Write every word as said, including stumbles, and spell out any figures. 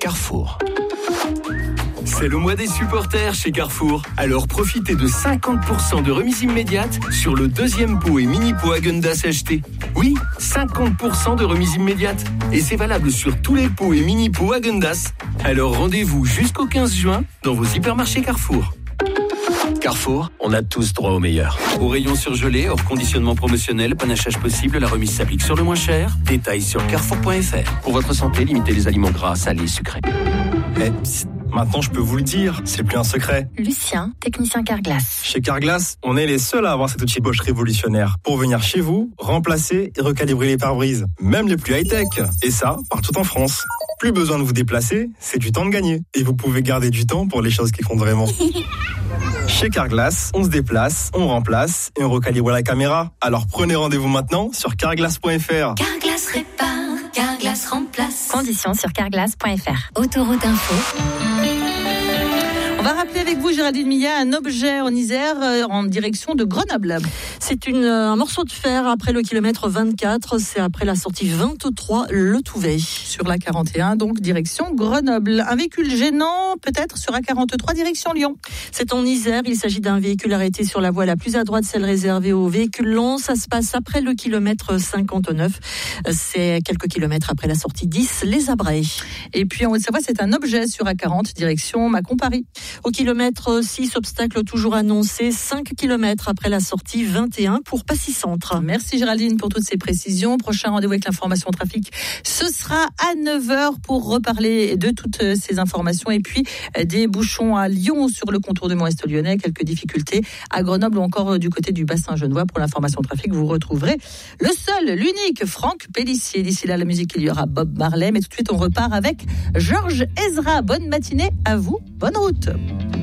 Carrefour. C'est le mois des supporters chez Carrefour. Alors profitez de cinquante pour cent de remise immédiate sur le deuxième pot et mini pot Häagen-Dazs acheté. Oui, cinquante pour cent de remise immédiate. Et c'est valable sur tous les pots et mini pots Häagen-Dazs. Alors rendez-vous jusqu'au quinze juin dans vos hypermarchés Carrefour. Carrefour, on a tous droit au meilleur. Au rayon surgelé, hors conditionnement promotionnel, panachage possible, la remise s'applique sur le moins cher. Détails sur carrefour point f r. Pour votre santé, limitez les aliments gras, salés, sucrés. Eh, psst, maintenant je peux vous le dire, c'est plus un secret. Lucien, technicien Carglass. Chez Carglass, on est les seuls à avoir cet outil Bosch révolutionnaire pour venir chez vous, remplacer et recalibrer les pare-brises, même les plus high-tech. Et ça, partout en France. Plus besoin de vous déplacer, c'est du temps de gagner. Et vous pouvez garder du temps pour les choses qui comptent vraiment. Chez Carglass, on se déplace, on remplace et on recalibre la caméra. Alors prenez rendez-vous maintenant sur carglass point f r. Carglass répare, Carglass remplace. Conditions sur carglass point f r. Autoroute Info. On va rappeler avec vous, Géraldine Millat, un objet en Isère euh, en direction de Grenoble. C'est une, un morceau de fer après le kilomètre vingt-quatre, c'est après la sortie vingt-trois, Le Touvet. Sur la quarante et un, donc direction Grenoble. Un véhicule gênant, peut-être sur la quarante-trois, direction Lyon. C'est en Isère, il s'agit d'un véhicule arrêté sur la voie la plus à droite, celle réservée aux véhicules longs. Ça se passe après le kilomètre cinquante-neuf, c'est quelques kilomètres après la sortie dix, Les Abrets. Et puis en Haute-Savoie, c'est un objet sur A quarante, direction Mâcon-Paris. Au kilomètre six, obstacle toujours annoncé, cinq kilomètres après la sortie vingt et un pour Passy Centre. Merci Géraldine pour toutes ces précisions. Prochain rendez-vous avec l'information trafic, ce sera à neuf heures pour reparler de toutes ces informations et puis des bouchons à Lyon sur le contour du Mont-Est lyonnais, quelques difficultés à Grenoble ou encore du côté du bassin genevois. Pour l'information trafic, vous retrouverez le seul, l'unique Franck Pélissier. D'ici là, la musique, il y aura Bob Marley, mais tout de suite on repart avec Georges Ezra. Bonne matinée à vous, bonne route.